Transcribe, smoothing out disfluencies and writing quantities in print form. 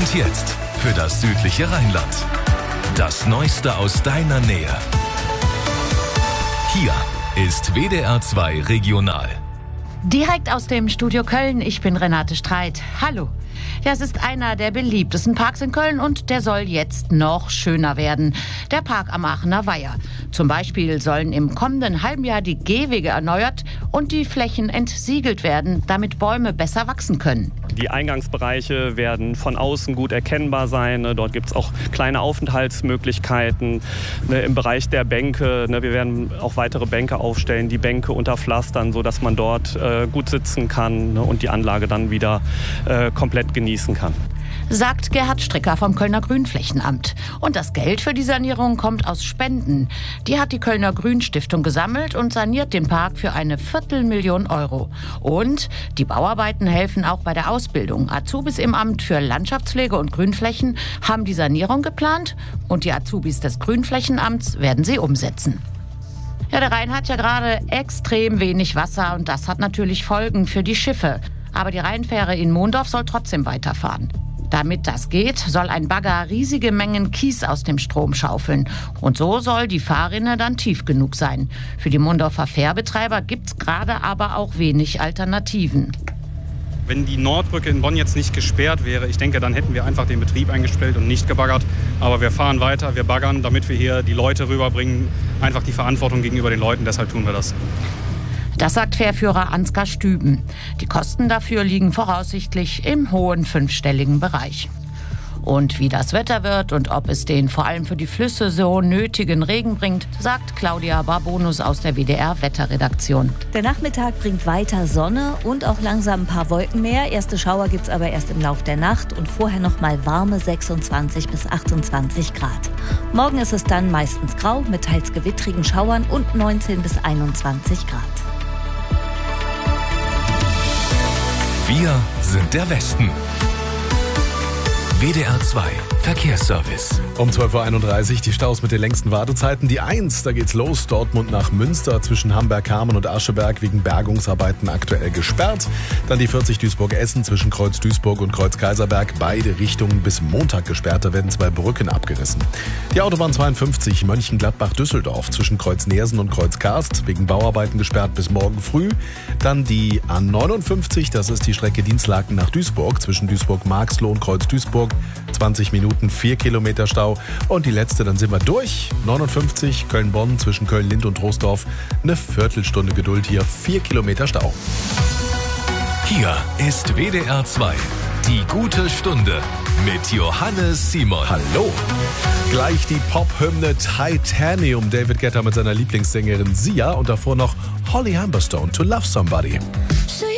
Und jetzt für das südliche Rheinland. Das Neueste aus deiner Nähe. Hier ist WDR 2 Regional. Direkt aus dem Studio Köln, ich bin Renate Streit. Hallo. Ja, es ist einer der beliebtesten Parks in Köln und der soll jetzt noch schöner werden. Der Park am Aachener Weiher. Zum Beispiel sollen im kommenden halben Jahr die Gehwege erneuert und die Flächen entsiegelt werden, damit Bäume besser wachsen können. Die Eingangsbereiche werden von außen gut erkennbar sein. Dort gibt es auch kleine Aufenthaltsmöglichkeiten. Im Bereich der Bänke, wir werden auch weitere Bänke aufstellen, die Bänke unterpflastern, sodass man dort gut sitzen kann und die Anlage dann wieder komplett genießen kann. Sagt Gerhard Stricker vom Kölner Grünflächenamt. Und das Geld für die Sanierung kommt aus Spenden. Die hat die Kölner Grünstiftung gesammelt und saniert den Park für eine 250.000 Euro. Und die Bauarbeiten helfen auch bei der Ausbildung. Azubis im Amt für Landschaftspflege und Grünflächen haben die Sanierung geplant und die Azubis des Grünflächenamts werden sie umsetzen. Ja, der Rhein hat ja gerade extrem wenig Wasser und das hat natürlich Folgen für die Schiffe. Aber die Rheinfähre in Mondorf soll trotzdem weiterfahren. Damit das geht, soll ein Bagger riesige Mengen Kies aus dem Strom schaufeln. Und so soll die Fahrrinne dann tief genug sein. Für die Mondorfer Fährbetreiber gibt's gerade aber auch wenig Alternativen. Wenn die Nordbrücke in Bonn jetzt nicht gesperrt wäre, ich denke, dann hätten wir einfach den Betrieb eingestellt und nicht gebaggert. Aber wir fahren weiter, wir baggern, damit wir hier die Leute rüberbringen. Einfach die Verantwortung gegenüber den Leuten, deshalb tun wir das. Das sagt Fährführer Ansgar Stüben. Die Kosten dafür liegen voraussichtlich im hohen 5-stelligen Bereich. Und wie das Wetter wird und ob es den vor allem für die Flüsse so nötigen Regen bringt, sagt Claudia Barbonus aus der WDR-Wetterredaktion. Der Nachmittag bringt weiter Sonne und auch langsam ein paar Wolken mehr. Erste Schauer gibt's aber erst im Lauf der Nacht und vorher noch mal warme 26 bis 28 Grad. Morgen ist es dann meistens grau mit teils gewittrigen Schauern und 19 bis 21 Grad. Wir sind der Westen. WDR 2 Verkehrsservice. Um 12.31 Uhr die Staus mit den längsten Wartezeiten. Die 1, da geht's los, Dortmund nach Münster zwischen Hamberg-Hameln und Ascheberg wegen Bergungsarbeiten aktuell gesperrt. Dann die 40 Duisburg-Essen zwischen Kreuz Duisburg und Kreuz Kaiserberg. Beide Richtungen bis Montag gesperrt, da werden 2 Brücken abgerissen. Die Autobahn 52 Mönchengladbach-Düsseldorf zwischen Kreuz Neersen und Kreuz Karst wegen Bauarbeiten gesperrt bis morgen früh. Dann die A59, das ist die Strecke Dinslaken nach Duisburg zwischen Duisburg-Marxloh und Kreuz Duisburg. 20 Minuten, 4 Kilometer Stau. Und die letzte, dann sind wir durch. 59 Köln-Bonn zwischen Köln-Lind und Troisdorf. Eine Viertelstunde Geduld hier, 4 Kilometer Stau. Hier ist WDR 2, die gute Stunde mit Johannes Simon. Hallo. Gleich die Pop-Hymne Titanium. David Guetta mit seiner Lieblingssängerin Sia und davor noch Holly Humberstone, To Love Somebody.